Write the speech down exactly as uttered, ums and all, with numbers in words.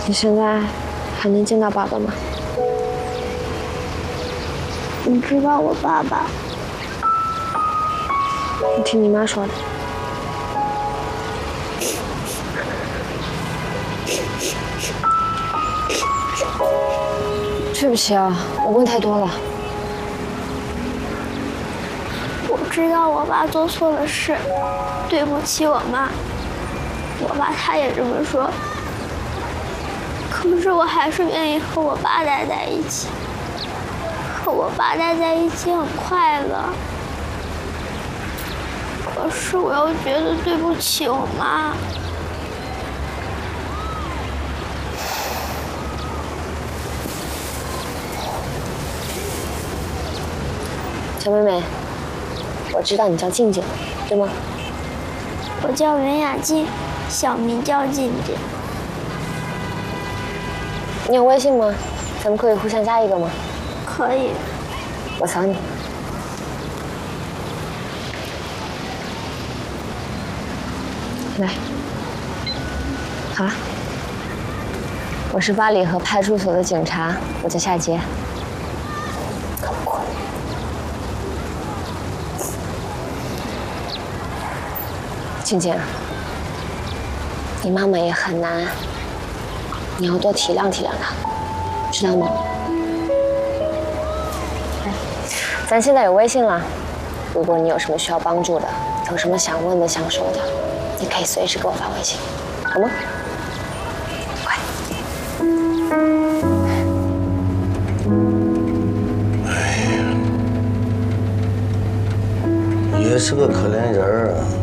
你现在还能见到爸爸吗？ 你知道我爸爸？ 你听你妈说的。对不起啊，我问太多了。 我知道我爸做错了事，对不起我妈。我爸他也这么说。可是我还是愿意和我爸待在一起，和我爸待在一起很快乐。可是我又觉得对不起我妈。 小妹妹，我知道你叫静静，对吗？ 我叫袁雅静，小名叫静静。 你有微信吗？咱们可以互相加一个吗？ 可以。 我扫你。来，好了。我是八里河派出所的警察，我叫夏杰。可不可以？静静，你妈妈也很难，你要多体谅体谅她，知道吗？咱现在有微信了，如果你有什么需要帮助的，有什么想问的、想说的，你可以随时给我发微信，好吗？快！ 哎呀，也是个可怜人儿啊。